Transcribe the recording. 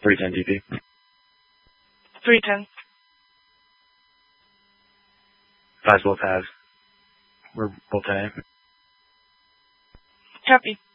310 DP. 310. Fives both have. We're both 10. Copy.